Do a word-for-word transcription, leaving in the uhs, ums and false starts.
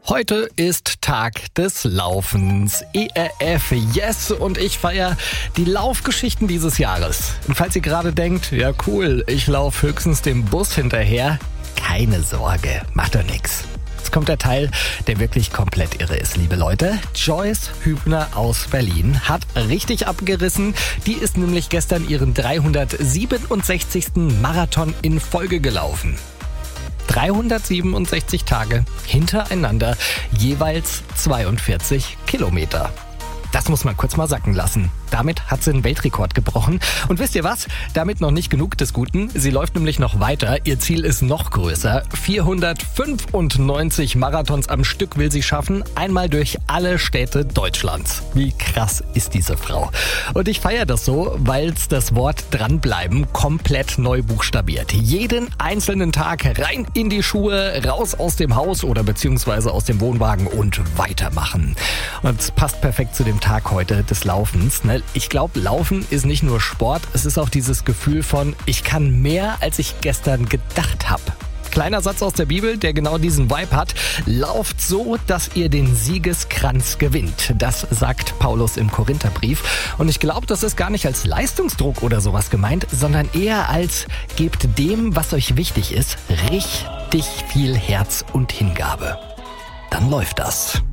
Heute ist Tag des Laufens. E R F, yes, und ich feiere die Laufgeschichten dieses Jahres. Und falls ihr gerade denkt, ja cool, ich laufe höchstens dem Bus hinterher, keine Sorge, macht doch nix. Jetzt kommt der Teil, der wirklich komplett irre ist, liebe Leute. Joyce Hübner aus Berlin hat richtig abgerissen. Die ist nämlich gestern ihren dreihundertsiebenundsechzigsten Marathon in Folge gelaufen. dreihundertsiebenundsechzig Tage hintereinander, jeweils zweiundvierzig Kilometer. Das muss man kurz mal sacken lassen. Damit hat sie einen Weltrekord gebrochen. Und wisst ihr was? Damit noch nicht genug des Guten. Sie läuft nämlich noch weiter. Ihr Ziel ist noch größer. vierhundertfünfundneunzig Marathons am Stück will sie schaffen. Einmal durch alle Städte Deutschlands. Wie krass ist diese Frau? Und ich feiere das so, weil es das Wort dranbleiben komplett neu buchstabiert. Jeden einzelnen Tag rein in die Schuhe, raus aus dem Haus oder beziehungsweise aus dem Wohnwagen und weitermachen. Und es passt perfekt zu dem Tag heute des Laufens. Ne? Ich glaube, Laufen ist nicht nur Sport, es ist auch dieses Gefühl von, ich kann mehr, als ich gestern gedacht habe. Kleiner Satz aus der Bibel, der genau diesen Vibe hat. Lauft so, dass ihr den Siegeskranz gewinnt. Das sagt Paulus im Korintherbrief. Und ich glaube, das ist gar nicht als Leistungsdruck oder sowas gemeint, sondern eher als gebt dem, was euch wichtig ist, richtig viel Herz und Hingabe. Dann läuft das.